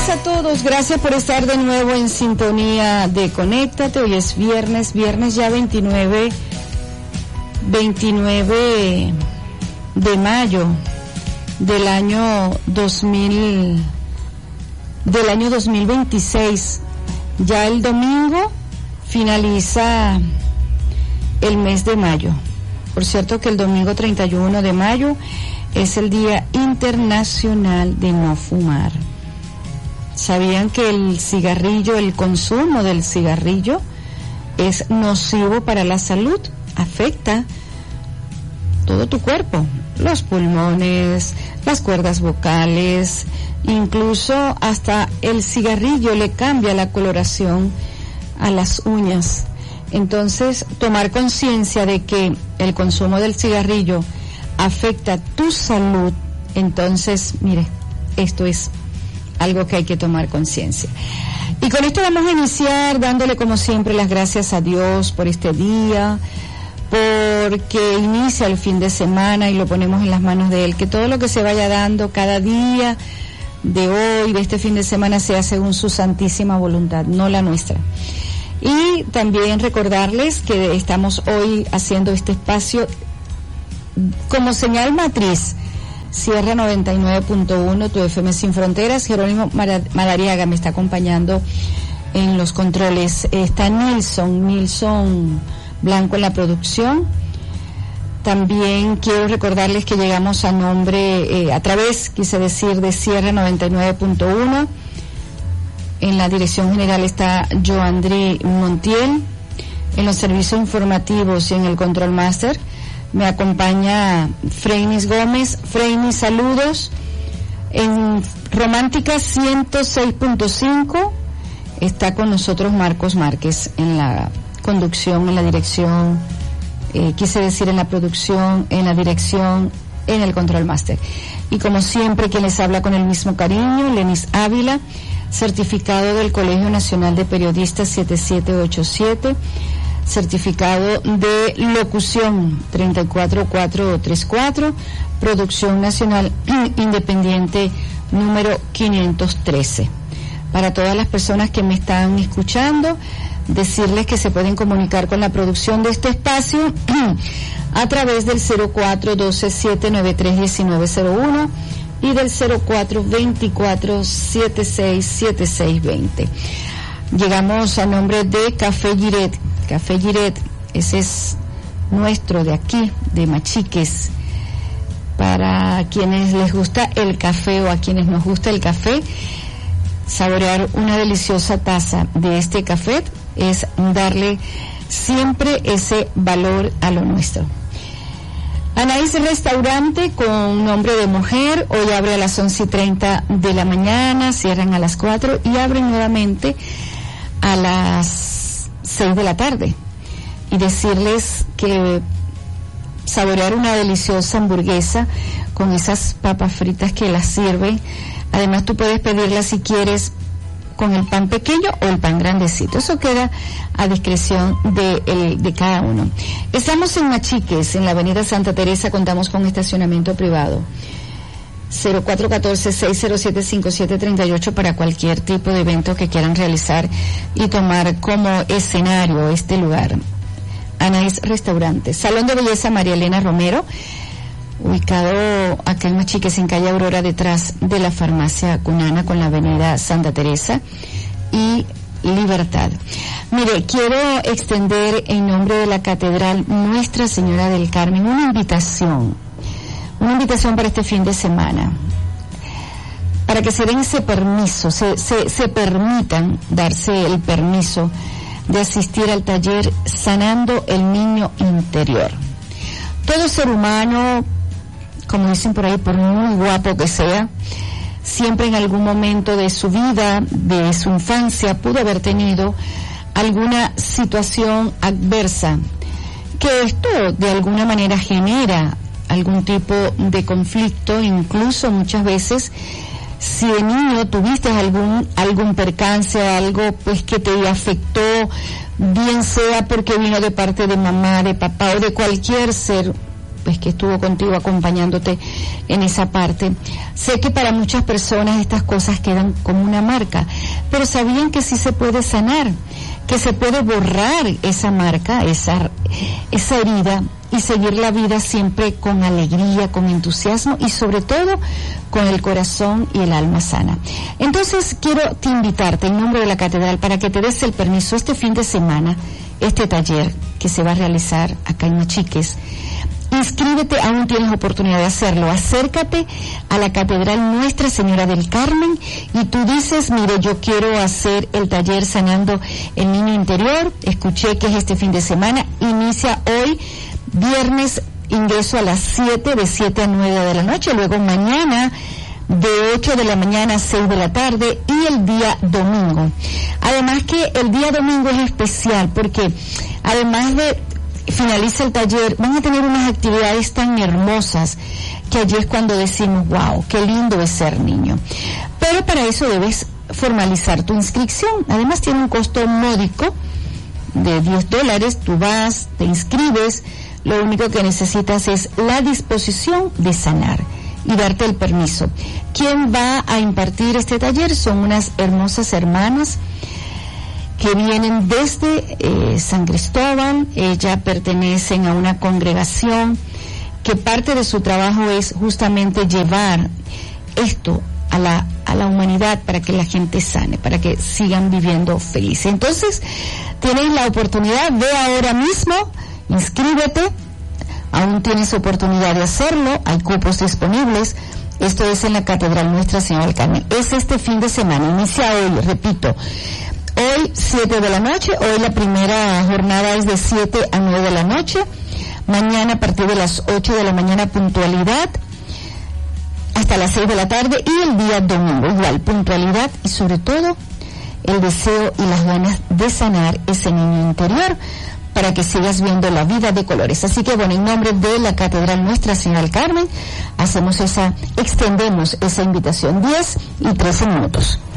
días a todos, gracias por estar de nuevo en sintonía de Conéctate. Hoy es viernes ya 29 de mayo del año 2026. Ya el domingo finaliza el mes de mayo. Por cierto que el domingo 31 de mayo es el Día Internacional de No Fumar. ¿Sabían que el consumo del cigarrillo es nocivo para la salud? Afecta todo tu cuerpo, los pulmones, las cuerdas vocales, incluso hasta el cigarrillo le cambia la coloración a las uñas. Entonces, tomar conciencia de que el consumo del cigarrillo afecta tu salud, entonces, mire, esto es algo que hay que tomar conciencia. Y con esto vamos a iniciar dándole como siempre las gracias a Dios por este día, porque inicia el fin de semana y lo ponemos en las manos de Él, que todo lo que se vaya dando cada día de hoy, de este fin de semana, sea según su santísima voluntad, no la nuestra. Y también recordarles que estamos hoy haciendo este espacio como señal matriz, Sierra 99.1, tu FM Sin Fronteras. Jerónimo Madariaga me está acompañando en los controles. Está Nilson Blanco en la producción. También quiero recordarles que llegamos a través de Sierra 99.1. En la dirección general está Joandri Montiel. En los servicios informativos y en el Control Master me acompaña Freinis Gómez. Freinis, saludos. En Romántica 106.5 está con nosotros Marcos Márquez en la conducción, en la dirección, en la producción, en la dirección, en el Control Master. Y como siempre, quien les habla con el mismo cariño, Lenis Ávila, certificado del Colegio Nacional de Periodistas 7787, certificado de locución 34434, producción nacional independiente número 513. Para todas las personas que me están escuchando, decirles que se pueden comunicar con la producción de este espacio a través del 0412-793-1901 y del 0424-767620. Llegamos a nombre de Café Giret. Café Giret, ese es nuestro de aquí, de Machiques. Para quienes les gusta el café o a quienes nos gusta el café, saborear una deliciosa taza de este café es darle siempre ese valor a lo nuestro. Anaís Restaurante con nombre de mujer, hoy abre a las 11:30 de la mañana, cierran a las 4 y abren nuevamente a las 6 de la tarde. Y decirles que saborear una deliciosa hamburguesa con esas papas fritas que las sirven. Además, tú puedes pedirla si quieres con el pan pequeño o el pan grandecito. Eso queda a discreción de cada uno. Estamos en Machiques, en la avenida Santa Teresa. Contamos con estacionamiento privado. 0414-607-5738 para cualquier tipo de evento que quieran realizar y tomar como escenario este lugar. Anaís Restaurante. Salón de Belleza María Elena Romero, ubicado acá en Machiques, en calle Aurora, detrás de la farmacia Cunana, con la avenida Santa Teresa y Libertad. Mire, quiero extender en nombre de la Catedral Nuestra Señora del Carmen una invitación para este fin de semana, para que se den ese permiso, se permitan darse el permiso de asistir al taller Sanando el Niño Interior. Todo ser humano, como dicen por ahí, por muy guapo que sea, siempre en algún momento de su vida, de su infancia, pudo haber tenido alguna situación adversa, que esto de alguna manera genera algún tipo de conflicto. Incluso muchas veces, si de niño tuviste algún percance, algo pues que te afectó, bien sea porque vino de parte de mamá, de papá o de cualquier ser pues que estuvo contigo acompañándote en esa parte. Sé que para muchas personas estas cosas quedan como una marca, pero sabían que sí se puede sanar, que se puede borrar esa marca, esa herida, y seguir la vida siempre con alegría, con entusiasmo y sobre todo con el corazón y el alma sana. Entonces quiero invitarte en nombre de la Catedral para que te des el permiso este fin de semana, este taller que se va a realizar acá en Machiques. Inscríbete, aún tienes oportunidad de hacerlo. Acércate a la Catedral Nuestra Señora del Carmen y tú dices, mire, yo quiero hacer el taller Sanando el Niño Interior. Escuché que es este fin de semana, inicia hoy, viernes, ingreso a las 7, de 7 a 9 de la noche, luego mañana de 8 de la mañana a 6 de la tarde y el día domingo. Además que el día domingo es especial porque además de finaliza el taller, van a tener unas actividades tan hermosas que allí es cuando decimos, wow, qué lindo es ser niño. Pero para eso debes formalizar tu inscripción. Además tiene un costo módico de $10. Tú vas, te inscribes, lo único que necesitas es la disposición de sanar y darte el permiso. ¿Quién va a impartir este taller? Son unas hermosas hermanas que vienen desde San Cristóbal. Ellas pertenecen a una congregación que parte de su trabajo es justamente llevar esto a la humanidad para que la gente sane, para que sigan viviendo felices. Entonces, tienes la oportunidad, ve ahora mismo, inscríbete, aún tienes oportunidad de hacerlo, hay cupos disponibles. Esto es en la Catedral Nuestra Señora del Carmen. Es este fin de semana, inicia hoy, repito, hoy 7 de la noche, hoy la primera jornada es de 7 a 9 de la noche, mañana a partir de las 8 de la mañana puntualidad, hasta las 6 de la tarde y el día domingo igual, puntualidad y sobre todo el deseo y las ganas de sanar ese niño interior para que sigas viendo la vida de colores. Así que bueno, en nombre de la Catedral Nuestra Señora del Carmen, extendemos esa invitación, 10 y 13 minutos.